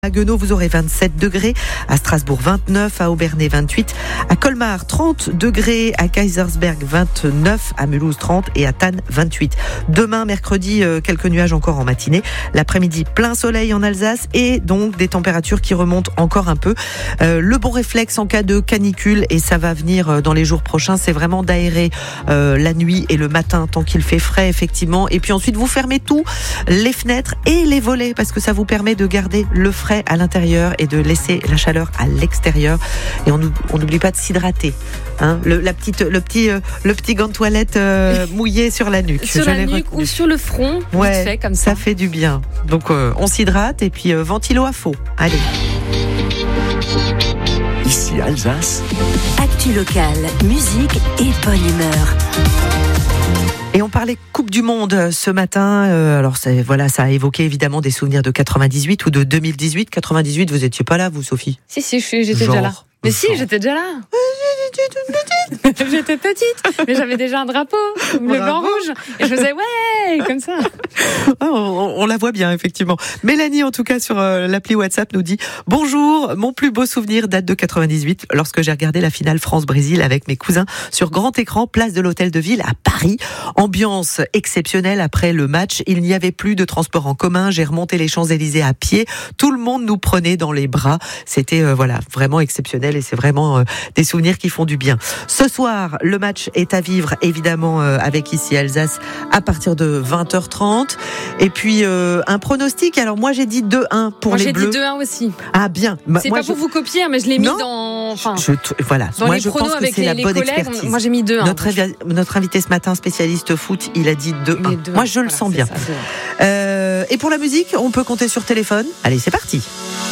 À Guenot, vous aurez 27 degrés, à Strasbourg 29, à Obernai 28, à Colmar 30 degrés, à Kaysersberg 29, à Mulhouse 30 et à Thann 28. Demain, mercredi, quelques nuages encore en matinée. L'après-midi, plein soleil en Alsace et donc des températures qui remontent encore un peu. Le bon réflexe en cas de canicule, et ça va venir dans les jours prochains, c'est vraiment d'aérer la nuit et le matin tant qu'il fait frais, effectivement. Et puis ensuite, vous fermez tout, les fenêtres et les volets, parce que ça vous permet de garder le frais à l'intérieur et de laisser la chaleur à l'extérieur. Et on n'oublie pas de s'hydrater. Hein, le petit gant de toilette mouillé sur la nuque. Sur la nuque ou sur le front, ouais, vite fait, comme ça. Ça fait du bien. Donc on s'hydrate et puis ventilo à faux. Allez. Ici Alsace. Actu locale, musique et bonne humeur. Et on parlait Coupe du Monde ce matin. Alors ça a évoqué évidemment des souvenirs de 98 ou de 2018. 98, vous étiez pas là, vous, Sophie? Si, j'étais déjà là. Mais si, j'étais déjà là. J'étais petite, mais j'avais déjà un drapeau, bleu, blanc, rouge. Et je faisais ouais, comme ça. On la voit bien, effectivement. Mélanie, en tout cas, sur l'appli WhatsApp, nous dit « Bonjour, mon plus beau souvenir date de 98, lorsque j'ai regardé la finale France-Brésil avec mes cousins sur grand écran, place de l'Hôtel de Ville à Paris. Ambiance exceptionnelle après le match. Il n'y avait plus de transport en commun. J'ai remonté les Champs-Élysées à pied. Tout le monde nous prenait dans les bras. C'était vraiment exceptionnel et c'est vraiment des souvenirs qui font du bien. » Ce soir, le match est à vivre, évidemment, avec Ici Alsace, à partir de 20h30. Et puis, un pronostic. Alors, moi, j'ai dit 2-1 pour les Bleus. Moi, j'ai dit 2-1 aussi. Ah, bien. C'est pas pour vous copier, mais je l'ai mis dans... Dans moi, je pense que c'est la bonne expertise. Moi, j'ai mis 2-1. Notre invité ce matin, spécialiste foot, il a dit 2-1. Moi, je le sens bien. Et pour la musique, on peut compter sur téléphone. Allez, c'est parti.